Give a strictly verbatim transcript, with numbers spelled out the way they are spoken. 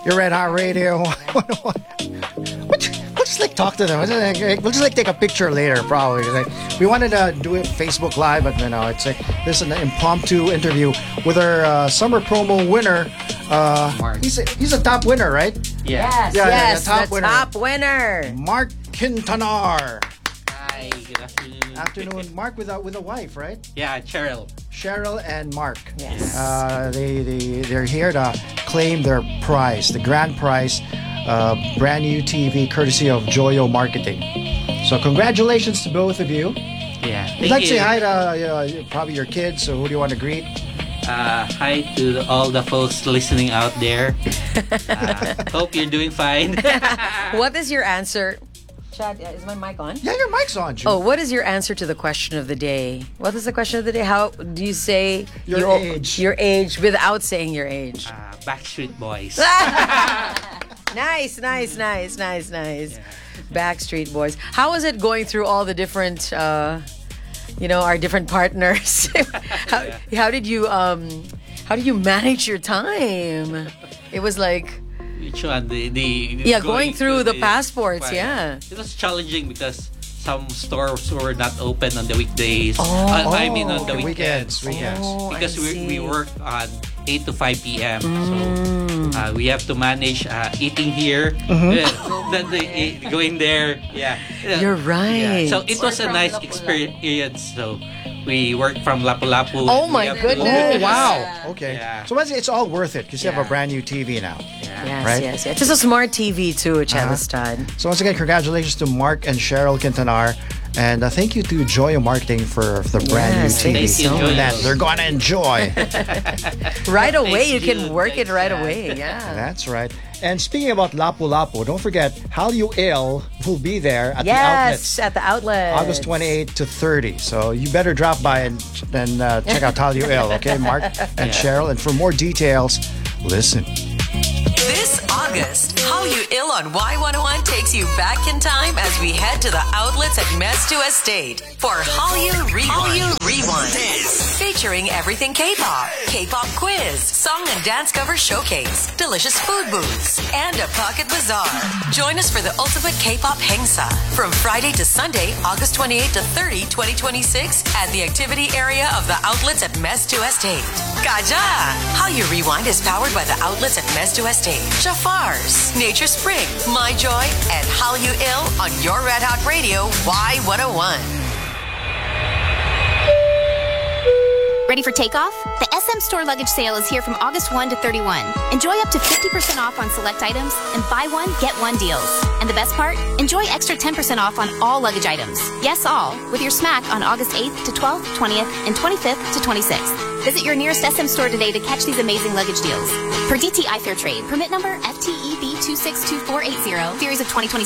Your Red Hot Radio. We'll just like talk to them. We'll just like take a picture later, probably. Like, we wanted to do it Facebook Live, but you know, it's like this is an impromptu interview with our uh, summer promo winner. Uh, Mark. He's a, he's a top winner, right? Yeah. Yes, Yeah, yeah, yes, the top the winner. top winner. Mark Quintanar. Hi, good afternoon. Afternoon, Mark with a with a wife, right? Yeah, Cheryl. Cheryl and Mark. Yes. Uh, they they they're here to claim their prize, the grand prize, uh, brand new T V courtesy of Joyo Marketing. So congratulations to both of you. Yeah. I'd Thank like to you. say hi to uh, probably your kids. So who do you want to greet? Uh, hi to the- all the folks listening out there. Uh, hope you're doing fine. What is your answer? Chad, yeah, is my mic on? Yeah, your mic's on, Jude. Oh, what is your answer to the question of the day? What is the question of the day? How do you say Your you- age. Your age without saying your age. Uh, Backstreet Boys. Nice, nice, nice, nice, nice. Backstreet Boys. How was it going through all the different, uh, you know, our different partners? how, how did you, um, how did you manage your time? It was like, Which one? The, the yeah, going, through to the, passports. Right. Yeah. It was challenging because some stores were not open on the weekdays. Oh. Uh, I mean on the Okay, weekends. weekends, weekends. Oh, Because I we, see. we work on eight to five p.m. Mm. So uh, we have to manage uh, eating here, Mm-hmm. uh, then the, uh, going there. Yeah. Yeah. You're right. Yeah. So it was a nice experience. So we worked from Lapu-Lapu. Oh my We have to- goodness. Oh wow! Okay, Yeah. so it's, it's all worth it because you have a Yeah. brand new T V now. Yeah. Yes, Right? yes, yes. It's a smart T V too, Chavastad. So once again, congratulations to Mark and Cheryl Quintanar, and uh, thank you to Joyo Marketing for, for the brand Yes, new T V. thank you so much. That they're gonna enjoy. Right away, you Thanks, can Jude. work it Thanks, right Chad. away. Yeah. That's right. And speaking about Lapu-Lapu, don't forget Hallyu Ale will be there at Yes, the outlets at the outlet. August twenty-eighth to thirty. So you better drop by and, and uh, check out Hallyu Ale, okay, Mark and Cheryl. And for more details, listen. This August, How You Ill on Y one oh one takes you back in time as we head to the outlets at Mestu Estate for Hallyu Rewind. Hallyu Rewind. Featuring everything K-pop, K-pop quiz, song and dance cover showcase, delicious food booths, and a pocket bazaar. Join us for the ultimate K-pop Hengsa from Friday to Sunday, August twenty-eighth to thirtieth, twenty twenty-six at the activity area of the outlets at Mestu Estate. Kaja! Hallyu Rewind is powered by the outlets at Mestu Estate, Jafars, Nature Spring, My Joy, and Hallyu Ill on your Red Hot Radio Y one oh one. Ready for takeoff? The S M Store Luggage Sale is here from August first to thirty-first. Enjoy up to fifty percent off on select items and buy one, get one deals. And the best part? Enjoy extra ten percent off on all luggage items. Yes, all, with your smack on August eighth to twelfth, twentieth, and twenty-fifth to twenty-sixth. Visit your nearest S M store today to catch these amazing luggage deals. Per D T I Fair Trade, permit number F T E B two six two four eight zero, series of twenty twenty.